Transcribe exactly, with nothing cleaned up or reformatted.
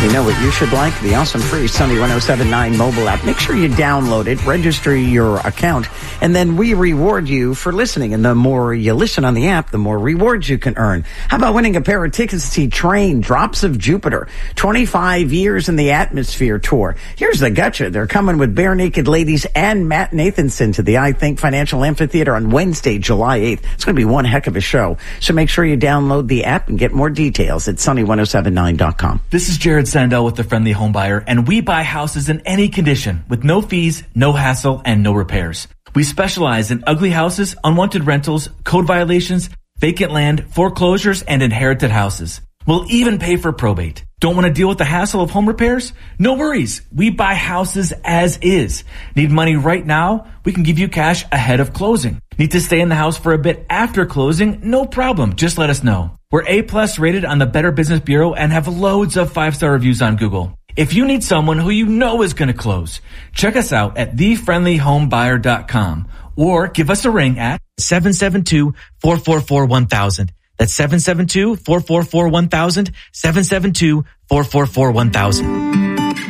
You know what you should like? The awesome free Sunny one oh seven point nine mobile app. Make sure you download it, register your account, and then we reward you for listening. And the more you listen on the app, the more rewards you can earn. How about winning a pair of tickets to see Train, Drops of Jupiter, twenty-five years in the Atmosphere tour? Here's the gotcha. They're coming with Bare Naked Ladies and Matt Nathanson to the I Think Financial Amphitheater on Wednesday, July eighth. It's going to be one heck of a show. So make sure you download the app and get more details at sunny one oh seven nine dot com. This is Jared Sandell with the Friendly Home Buyer, and we buy houses in any condition with no fees, no hassle, and no repairs. We specialize in ugly houses, unwanted rentals, code violations, vacant land, foreclosures, and inherited houses. We'll even pay for probate. Don't want to deal with the hassle of home repairs? No worries. We buy houses as is. Need money right now? We can give you cash ahead of closing. Need to stay in the house for a bit after closing? No problem. Just let us know. We're A-plus rated on the Better Business Bureau and have loads of five-star reviews on Google. If you need someone who you know is going to close, check us out at the friendly home buyer dot com or give us a ring at seven seven two, four four four, one thousand. That's seven seven two, four four four, one thousand, seven seven two, four four four, one thousand.